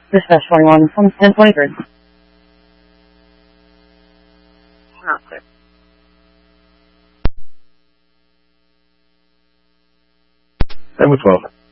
Dispatch 21 from 1023. Not clear. And with 12.